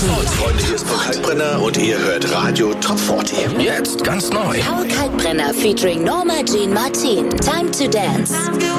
Freunde, hier ist Paul Kalkbrenner und ihr hört Radio Top 40. Jetzt ganz neu. Paul Kalkbrenner featuring Norma Jean Martin. Time to Dance.